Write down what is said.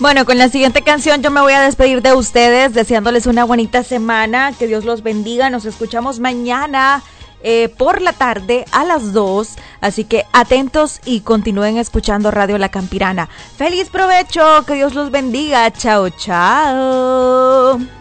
Bueno, con la siguiente canción yo me voy a despedir de ustedes, deseándoles una bonita semana, que Dios los bendiga, nos escuchamos mañana por la tarde a las 2, así que atentos y continúen escuchando Radio La Campirana. ¡Feliz provecho! Que Dios los bendiga. ¡Chao, chao!